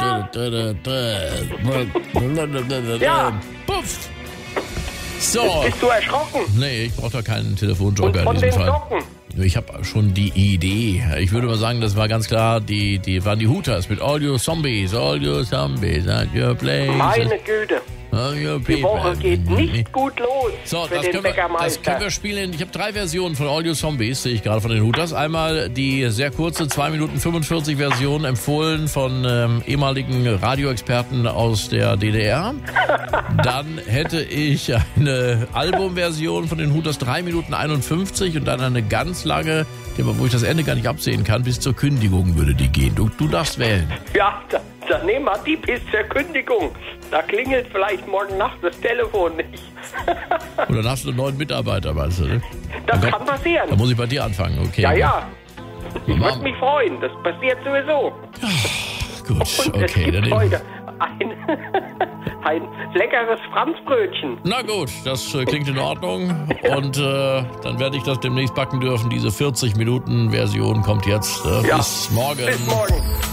Ja. Puff. So. Bist du erschrocken? Nee, ich brauche da keinen Telefonjoker Und von in den diesem Fall. Socken? Ich habe schon die Idee. Ich würde mal sagen, das war ganz klar, die waren die Hooters mit All Your Zombies at your place. Meine Güte. Die Woche geht nicht gut los So, für das den können, das Bäckermeister. können wir spielen. Ich habe 3 Versionen von All Your Zombies, sehe ich gerade von den Hooters. Einmal die sehr kurze 2 Minuten 45 Version, empfohlen von ehemaligen Radioexperten aus der DDR. Dann hätte ich eine Albumversion von den Hooters 3 Minuten 51 und dann eine ganz lange, wo ich das Ende gar nicht absehen kann, bis zur Kündigung würde die gehen. Du darfst wählen. Ja, dann nehmen wir die bis zur Kündigung. Da klingelt vielleicht morgen Nacht das Telefon nicht. Und dann hast du einen neuen Mitarbeiter, meinst du, ne? Das kann passieren. Dann muss ich bei dir anfangen, okay. Ja. Ich würde mich freuen. Das passiert sowieso. Gut, Und es okay. gibt Dann heute ein leckeres Franzbrötchen. Na gut, das klingt in Ordnung. Und dann werde ich das demnächst backen dürfen. Diese 40-Minuten-Version kommt jetzt. Ja. Bis morgen. Bis morgen.